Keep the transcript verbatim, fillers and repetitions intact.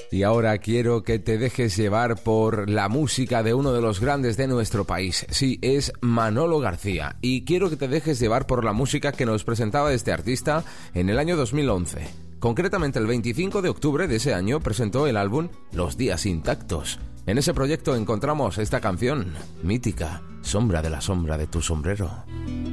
Y ahora quiero que te dejes llevar por la música de uno de los grandes de nuestro país. Sí, es Manolo García. Y quiero que te dejes llevar por la música que nos presentaba este artista en el año dos mil once. Concretamente el veinticinco de octubre de ese año presentó el álbum Los Días Intactos. En ese proyecto encontramos esta canción mítica, Sombra de la sombra de tu sombrero.